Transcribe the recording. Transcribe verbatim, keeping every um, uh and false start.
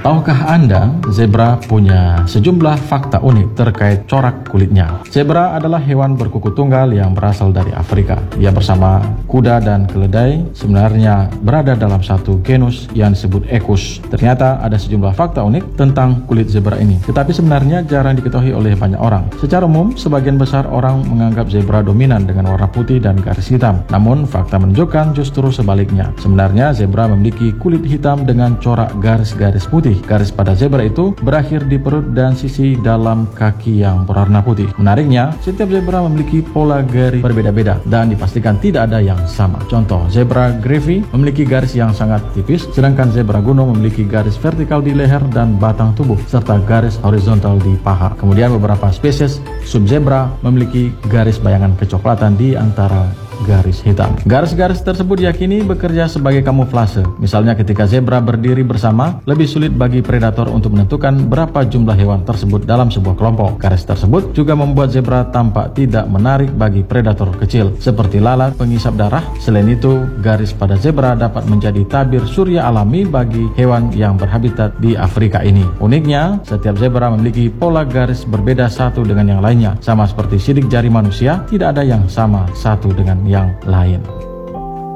Tahukah Anda, zebra punya sejumlah fakta unik terkait corak kulitnya? Zebra adalah hewan berkuku tunggal yang berasal dari Afrika. Ia bersama kuda dan keledai sebenarnya berada dalam satu genus yang disebut Equus. Ternyata ada sejumlah fakta unik tentang kulit zebra ini, tetapi sebenarnya jarang diketahui oleh banyak orang. Secara umum, sebagian besar orang menganggap zebra dominan dengan warna putih dan garis hitam. Namun, fakta menunjukkan justru sebaliknya. Sebenarnya, zebra memiliki kulit hitam dengan corak garis-garis putih. Garis pada zebra itu berakhir di perut dan sisi dalam kaki yang berwarna putih. Menariknya, setiap zebra memiliki pola garis berbeda-beda dan dipastikan tidak ada yang sama. Contoh, zebra Grevy's memiliki garis yang sangat tipis, sedangkan zebra gunung memiliki garis vertikal di leher dan batang tubuh, serta garis horizontal di paha. Kemudian beberapa spesies subzebra memiliki garis bayangan kecoklatan di antara garis hitam. Garis-garis tersebut diyakini bekerja sebagai kamuflase. Misalnya ketika zebra berdiri bersama, lebih sulit bagi predator untuk menentukan berapa jumlah hewan tersebut dalam sebuah kelompok. Garis tersebut juga membuat zebra tampak tidak menarik bagi predator kecil, seperti lalat pengisap darah. Selain itu, garis pada zebra dapat menjadi tabir surya alami bagi hewan yang berhabitat di Afrika ini. Uniknya, setiap zebra memiliki pola garis berbeda satu dengan yang lainnya. Sama seperti sidik jari manusia, tidak ada yang sama satu dengan yang lain.